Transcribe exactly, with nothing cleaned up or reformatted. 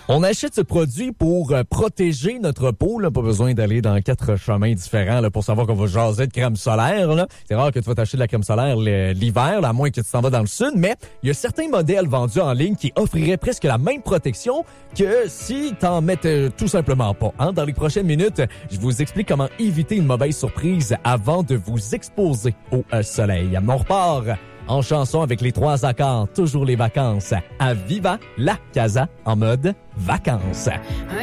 On achète ce produit pour euh, protéger notre peau. Là. Pas besoin d'aller dans quatre chemins différents là, pour savoir qu'on va jaser de crème solaire. Là. C'est rare que tu vas t'acheter de la crème solaire l'hiver, là, à moins que tu t'en vas dans le sud. Mais il y a certains modèles vendus en ligne qui offriraient presque la même protection que si t'en mettais tout simplement pas. Hein? Dans les prochaines minutes, je vous explique comment éviter une mauvaise surprise avant de vous exposer au euh, soleil. On repart en chanson avec les trois accords, toujours les vacances. À Viva la Casa en mode vacances.